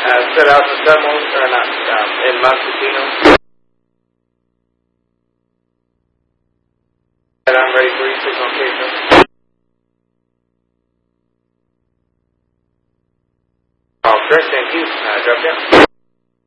Set out for Thermals, or not, in Montecito. And I'm ready for you, signal K. Oh, correct, thank you. Drop down.